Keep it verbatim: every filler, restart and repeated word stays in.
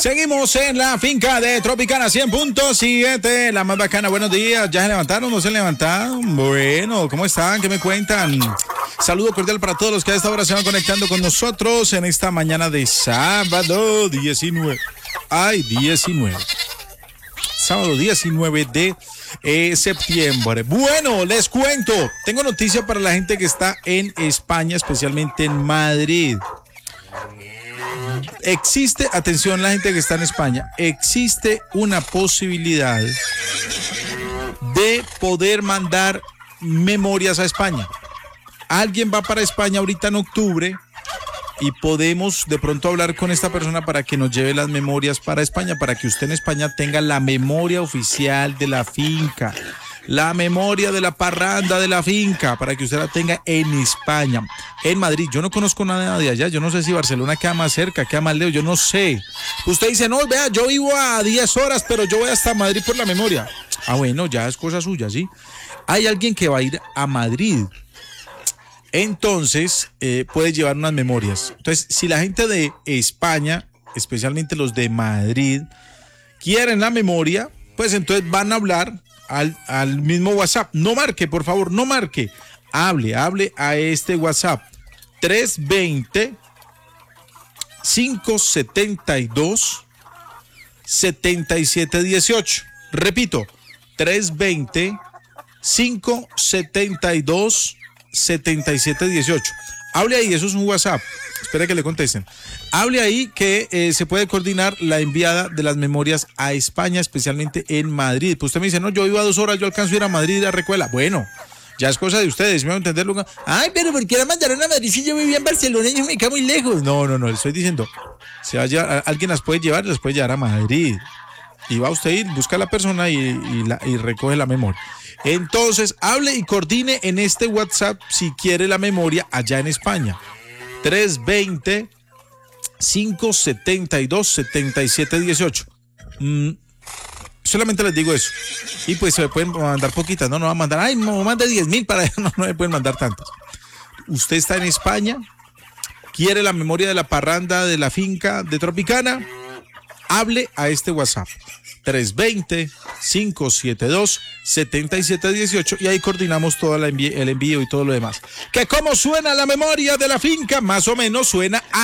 Seguimos en la finca de Tropicana cien punto siete, la más bacana. Buenos días, ¿ya se levantaron? ¿No se levantaron? Bueno, ¿cómo están? ¿Qué me cuentan? Saludo cordial para todos los que a esta hora se van conectando con nosotros en esta mañana de sábado diecinueve. Ay, diecinueve. Sábado diecinueve de eh, septiembre. Bueno, les cuento. Tengo noticia para la gente que está en España, especialmente en Madrid. Existe, atención la gente que está en España, existe una posibilidad de poder mandar memorias a España. Alguien va para España ahorita en octubre y podemos de pronto hablar con esta persona para que nos lleve las memorias para España, para que usted en España tenga la memoria oficial de la finca, la memoria de la parranda de la finca, para que usted la tenga en España, en Madrid. Yo no conozco nada de allá, yo no sé si Barcelona queda más cerca, queda más lejos, yo no sé. Usted dice, no, vea, yo vivo a diez horas, pero yo voy hasta Madrid por la memoria. Ah, bueno, ya es cosa suya, ¿sí? Hay alguien que va a ir a Madrid. Entonces, eh, puede llevar unas memorias. Entonces, si la gente de España, especialmente los de Madrid, quieren la memoria, pues entonces van a hablar al, al mismo WhatsApp. No marque, por favor, no marque. Hable, hable a este WhatsApp. tres dos cero, cinco siete dos, siete siete uno ocho. Repito, tres dos cero, cinco siete dos, siete siete uno ocho. Hable ahí, eso es un WhatsApp. Espera que le contesten. Hable ahí que eh, se puede coordinar la enviada de las memorias a España, especialmente en Madrid. Pues usted me dice, no, yo iba a dos horas, yo alcanzo a ir a Madrid y a Recuela. Bueno, ya es cosa de ustedes, me van a entender. Ay, pero ¿por qué la mandaron a Madrid si yo vivía en Barcelona y me queda muy lejos? No, no, no, le estoy diciendo, se va a llevar, alguien las puede llevar, las puede llevar a Madrid. Y va usted a ir, busca a la persona y, y, la, y recoge la memoria. Entonces, hable y coordine en este WhatsApp si quiere la memoria allá en España. tres dos cero, cinco siete dos, siete siete uno ocho. Mm, solamente les digo eso. Y pues se me pueden mandar poquitas, no, no va a mandar, ay, no, manda diez mil para allá, no, no me pueden mandar tantas. Usted está en España, quiere la memoria de la parranda de la finca de Tropicana, hable a este WhatsApp. tres dos cero, cinco siete dos, siete siete uno ocho y ahí coordinamos todo el envío y todo lo demás. ¿Que cómo suena la memoria de la finca? Más o menos suena a